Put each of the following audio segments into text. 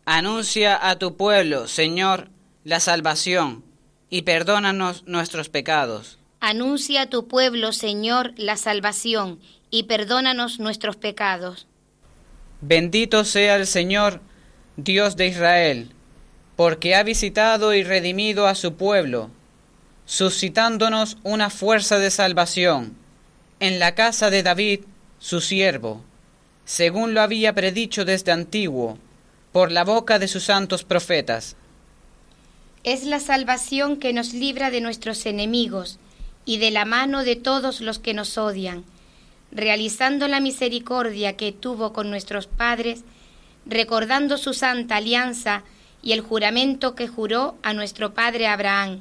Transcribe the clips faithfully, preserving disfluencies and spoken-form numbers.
Anuncia a tu pueblo, Señor, la salvación, y perdónanos nuestros pecados. Anuncia a tu pueblo, Señor, la salvación, y perdónanos nuestros pecados. Bendito sea el Señor, Dios de Israel, porque ha visitado y redimido a su pueblo, suscitándonos una fuerza de salvación en la casa de David, su siervo, según lo había predicho desde antiguo, por la boca de sus santos profetas. Es la salvación que nos libra de nuestros enemigos y de la mano de todos los que nos odian, realizando la misericordia que tuvo con nuestros padres, recordando su santa alianza y el juramento que juró a nuestro padre Abraham.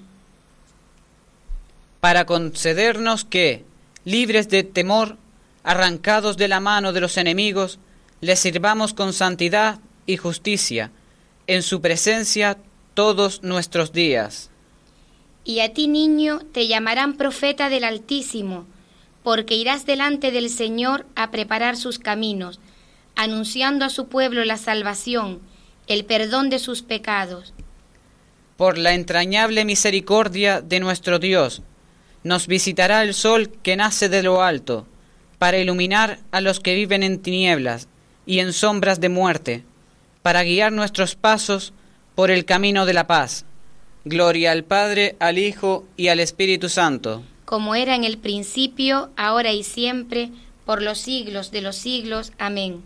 Para concedernos que, libres de temor, arrancados de la mano de los enemigos, les sirvamos con santidad y justicia, en su presencia todos nuestros días. Y a ti, niño, te llamarán profeta del Altísimo, porque irás delante del Señor a preparar sus caminos, anunciando a su pueblo la salvación, el perdón de sus pecados. Por la entrañable misericordia de nuestro Dios, nos visitará el sol que nace de lo alto, para iluminar a los que viven en tinieblas y en sombras de muerte, para guiar nuestros pasos por el camino de la paz. Gloria al Padre, al Hijo y al Espíritu Santo. Como era en el principio, ahora y siempre, por los siglos de los siglos. Amén.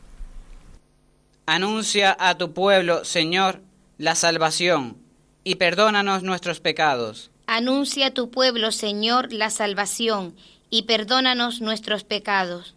Anuncia a tu pueblo, Señor, la salvación, y perdónanos nuestros pecados. Anuncia a tu pueblo, Señor, la salvación, y perdónanos nuestros pecados.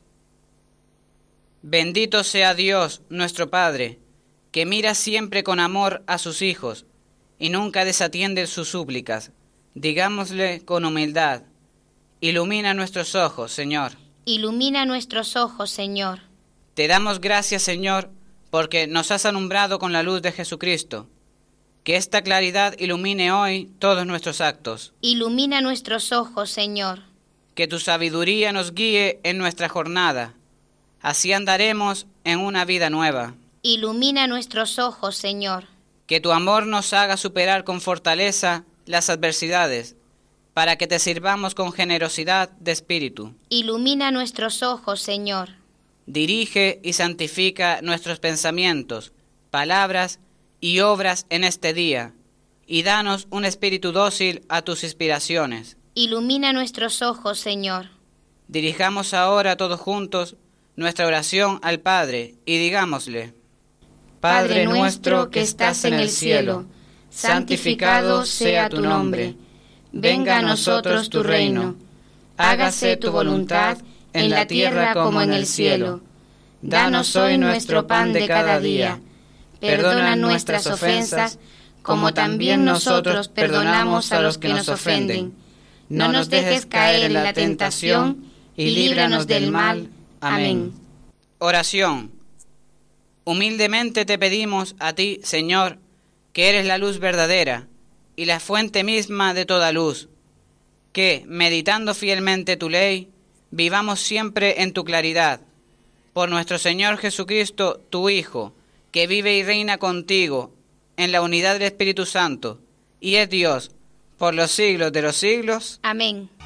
Bendito sea Dios, nuestro Padre, que mira siempre con amor a sus hijos, y nunca desatiende sus súplicas. Digámosle con humildad: ilumina nuestros ojos, Señor. Ilumina nuestros ojos, Señor. Te damos gracias, Señor, porque nos has alumbrado con la luz de Jesucristo. Que esta claridad ilumine hoy todos nuestros actos. Ilumina nuestros ojos, Señor. Que tu sabiduría nos guíe en nuestra jornada. Así andaremos en una vida nueva. Ilumina nuestros ojos, Señor. Que tu amor nos haga superar con fortaleza las adversidades, para que te sirvamos con generosidad de espíritu. Ilumina nuestros ojos, Señor. Dirige y santifica nuestros pensamientos, palabras y obras en este día, y danos un espíritu dócil a tus inspiraciones. Ilumina nuestros ojos, Señor. Dirijamos ahora todos juntos nuestra oración al Padre y digámosle: Padre nuestro que estás en el cielo, santificado sea tu nombre. Venga a nosotros tu reino. Hágase tu voluntad en la tierra como en el cielo. Danos hoy nuestro pan de cada día. Perdona nuestras ofensas, como también nosotros perdonamos a los que nos ofenden. No nos dejes caer en la tentación y líbranos del mal. Amén. Oración. Humildemente te pedimos a ti, Señor, que eres la luz verdadera y la fuente misma de toda luz, que, meditando fielmente tu ley, vivamos siempre en tu claridad. Por nuestro Señor Jesucristo, tu Hijo, que vive y reina contigo en la unidad del Espíritu Santo, y es Dios por los siglos de los siglos. Amén.